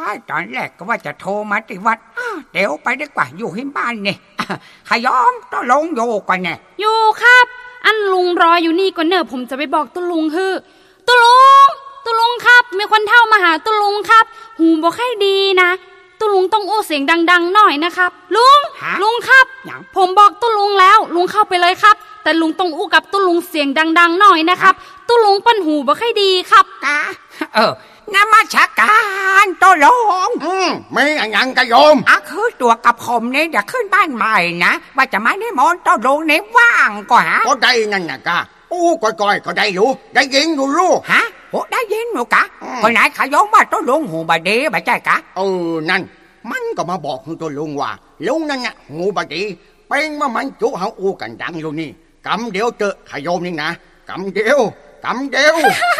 ตอนแรกก็ว่าจะโทรมาที่วัดเดี๋ยวไปดีกว่าอยู่ที่บ้านนี่ขยอมต้องลงโยกันเนี่ยอยู่ครับอันลุงรออยู่นี่ก่อนเนอะผมจะไปบอกตุลุงตุลุงครับมีคนเฒ่ามาหาตุลุงครับหูบ่ค่อยดีนะตุลุงต้องอู้เสียงดังๆหน่อยนะครับลุงครับผมบอกตุลุงแล้วลุงเข้าไปเลยครับแต่ลุงต้องอู้กับตุลุงเสียงดังๆหน่อยนะครับตุลุงปัญหูบ่ค่อยดีครับนมัสการตุลุงไม่อย่างกะโยมคือตัวกับผมเนี่ยจะขึ้นบ้านใหม่นะว่าจะมานิมนต์ตุลุงเนี่ยว่างกว่าก็ได้นั่นน่ะกะก้อยก็ได้อยู่ได้ยินอยู่ลูกโอ้ได้ยินอยู่กะคนไหนขยอมว่าตุลุงหูบดีบ่ใช่กะนั่นมันก็มาบอกตุลุงว่าลุงนั่นน่ะหูบดีเป็นว่ามันจุเฮากันดังอยู่นี่กำเดียวเจอขยอมนี่นะกำเดียว